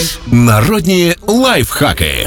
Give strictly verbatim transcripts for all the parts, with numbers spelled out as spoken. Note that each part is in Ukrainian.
Народні лайфхаки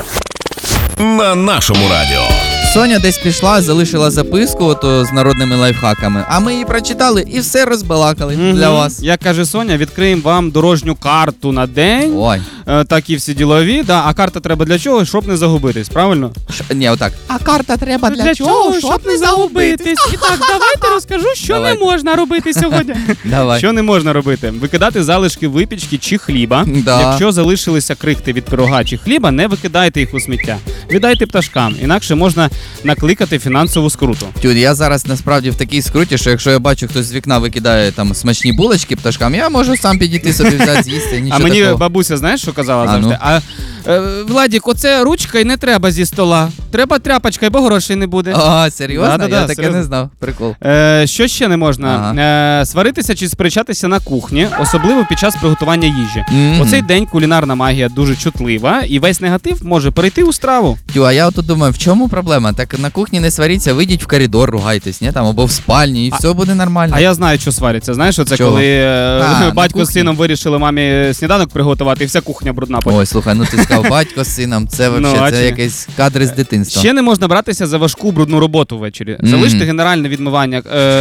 на нашому радіо. Соня десь пішла, залишила записку ото з народними лайфхаками, а ми її прочитали і все розбалакали mm-hmm. для вас. Як каже Соня, відкриємо вам дорожню карту на день. Ой. Е, такі всі ділові, да. А карта треба для чого? Щоб не загубитись, правильно? Ш... Ні, отак. А карта треба для, для чого? Щоб не загубитись. І так, давайте розкажу, що Давайте. не можна робити сьогодні. Давай. Що не можна робити? Викидати залишки випічки чи хліба. Да. Якщо залишилися крихти від пирога чи хліба, не викидайте їх у сміття. Віддайте пташкам, інакше можна накликати фінансову скруту. Тюд, я зараз насправді в такій скруті, що якщо я бачу, хтось з вікна викидає там смачні булочки пташкам, я можу сам підійти собі взяти, з'їсти, нічого А мені такого. бабуся, знаєш, що казала А, завжди? ну. А, е, Владік, оце ручка і не треба зі стола. Треба тряпочка, бо грошей не буде. А, серйозно? Да-да-да, я таке серйозно. не знав. Прикол. Е, що ще не можна? Ага. Е, сваритися чи сперечатися на кухні, особливо під час приготування їжі. Mm-hmm. У цей день кулінарна магія дуже чутлива, і весь негатив може перейти у страву. Тю, а я отут думаю, в чому проблема? Так на кухні не сваріться, вийдіть в коридор, ругайтесь, ні? Там, або в спальні, і А- все буде нормально. А я знаю, що сваряться. Знаєш, оце Чого? коли е, А, на батько кухні. з сином вирішили мамі сніданок приготувати, і вся кухня брудна. потім. Ой, слухай, ну ти сказав батько з сином, це Ну, вообще, а це чи- якийсь кадри з дитинства. Ще не можна братися за важку брудну роботу ввечері. Мгм. Залиште генеральне відмивання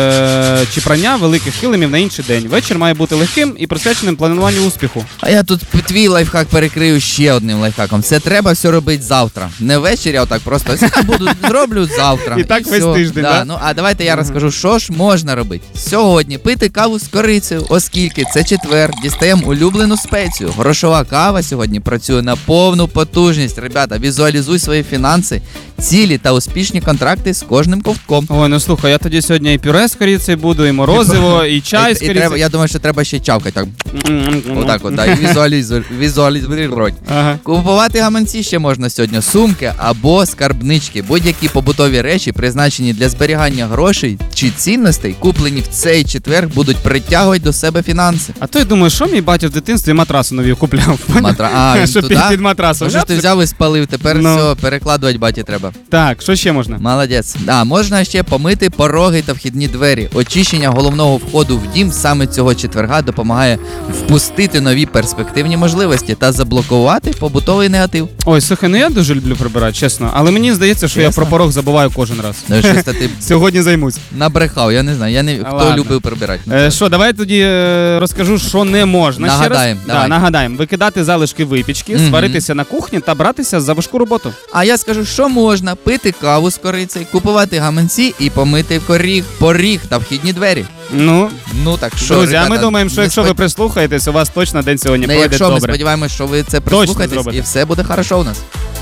е- чи прання великих килимів на інший день. Вечір має бути легким і присвяченим плануванню успіху. А я тут твій лайфхак перекрию ще одним лайфхаком. Це треба все робити завтра. Не ввечері, а отак просто я буду зроблю завтра. І так весь всьо. тиждень, да? Ну, а давайте я розкажу, що ж можна робити. Сьогодні пити каву з корицею, оскільки це четвер, дістаємо улюблену спецію. Грошова кава сьогодні працює на повну потужність. Ребята, візуалізуй свої фінанси, цілі та успішні контракти з кожним ковтком. Ой, ну слухай, я тоді сьогодні і пюре з корицею буду, і морозиво, і чай І- з і треба, корицею. я думаю, що треба ще чавкати. Так, отак от, да, і візуалізуй, візуалізуй. Ага. Купувати гаманці ще можна сьогодні. Сумки або скарбнички. Будь-які побутові речі, призначені для зберігання грошей чи цінностей, куплені в цей четвер, будуть притягувати до себе фінанси. А то я думаю, що мій батя в дитинстві матраси нові купляв. Матра... А, він Що туди? під, під матрасом. Ну, що ж ти взяв і спалив, тепер Ну. все, перекладувати баті треба. Так, що ще можна? Молодець. А, можна ще помити пороги та вхідні двері. Очищення головного входу в дім саме цього четверга допомагає впустити нові перспективні можливості та заблокувати побутовий негатив. Ой, слухай, ну я дуже люблю прибирати, чесно. Але мені здається, що я Чесно? про порог забуваю кожен раз. Ну, щось та ти Сьогодні займусь. набрехав, я не знаю, я не хто Ладно. любив прибирати. Е, що, давай тоді е, розкажу, що не можна. Нагадаємо, Ще раз. давай. Да, нагадаємо. Викидати залишки випічки, Мгм. сваритися на кухні та братися за важку роботу. А я скажу, що можна пити каву з корицею, купувати гаманці і помити коріг, поріг та вхідні двері. Ну, Ну так що, друзі, а ребята, ми думаємо, що не якщо спод- ви прислухаєтесь, у вас точно день сьогодні не, пройде якщо ми добре. сподіваємось, що ви це прислухаєтесь зробите. і все буде хорошо у нас.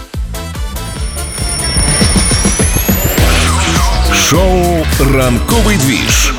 Шоу «Ранковий двіж»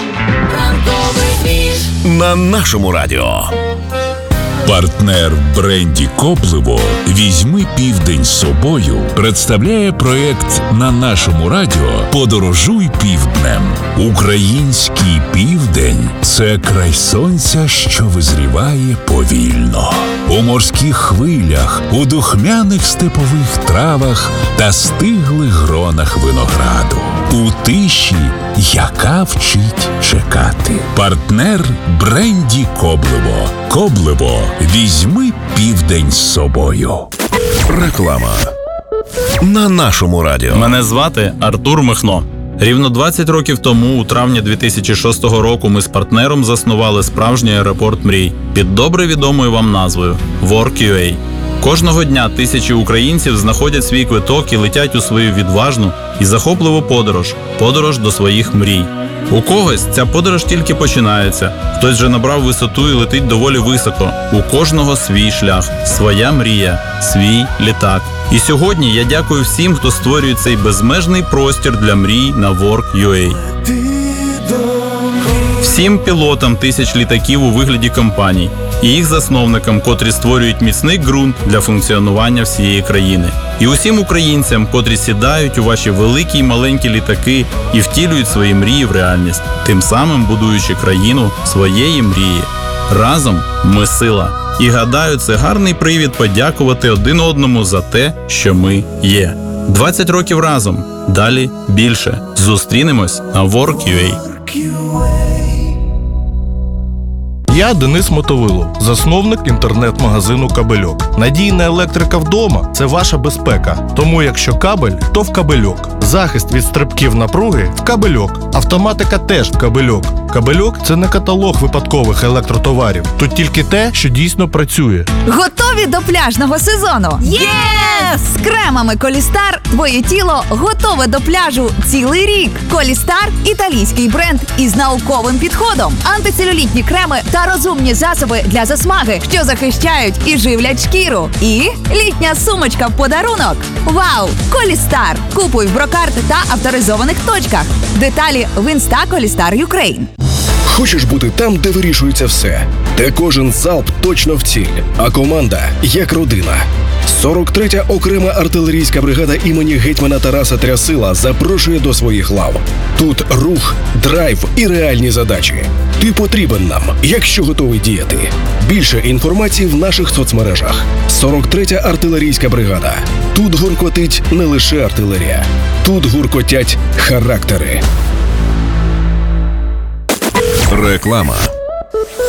на нашому радіо. Партнер в бренді «Коблево» «Візьми південь з собою» представляє проєкт на нашому радіо «Подорожуй півднем». Український південь – це край сонця, що визріває повільно. У морських хвилях, у духмяних степових травах та стиглих гронах винограду. У тиші, яка вчить чекати. Партнер бренді «Коблево». «Коблево» – «Візьми південь з собою». Реклама на нашому радіо. Мене звати Артур Михно. Рівно двадцять років тому, у травні дві тисячі шостого року, ми з партнером заснували справжній аеропорт мрій під добре відомою вам назвою WorkUA. Кожного дня тисячі українців знаходять свій квиток і летять у свою відважну і захопливу подорож – подорож до своїх мрій. У когось ця подорож тільки починається, хтось вже набрав висоту і летить доволі високо. У кожного свій шлях, своя мрія, свій літак. І сьогодні я дякую всім, хто створює цей безмежний простір для мрій на WorkUA. Всім пілотам тисяч літаків у вигляді компаній і їх засновникам, котрі створюють міцний ґрунт для функціонування всієї країни. І усім українцям, котрі сідають у ваші великі й маленькі літаки і втілюють свої мрії в реальність, тим самим будуючи країну своєї мрії. Разом ми сила. І гадаю, це гарний привід подякувати один одному за те, що ми є. двадцять років разом. Далі більше. Зустрінемось на WorkUA. Я Денис Мотовилов, засновник інтернет-магазину «Кабельок». Надійна електрика вдома – це ваша безпека. Тому якщо кабель, то в «Кабельок». Захист від стрибків напруги – в «Кабельок». Автоматика теж в «Кабельок». «Кабельок» – це не каталог випадкових електротоварів. Тут тільки те, що дійсно працює. Готові до пляжного сезону? Єс! З кремами Колістар твоє тіло готове до пляжу цілий рік. Колістар – італійський бренд із науковим підходом. Антицелюлітні креми та розумні засоби для засмаги, що захищають і живлять шкіру. І літня сумочка в подарунок. Вау! Колістар! Купуй в Брокарт та авторизованих точках. Деталі в інста Колістар Юкрейн. Хочеш бути там, де вирішується все, де кожен залп точно в ціль, а команда як родина. сорок третя окрема артилерійська бригада імені гетьмана Тараса Трясила запрошує до своїх лав. Тут рух, драйв і реальні задачі. Ти потрібен нам, якщо готовий діяти. Більше інформації в наших соцмережах. сорок третя артилерійська бригада. Тут гуркотить не лише артилерія. Тут гуркотять характери. Реклама.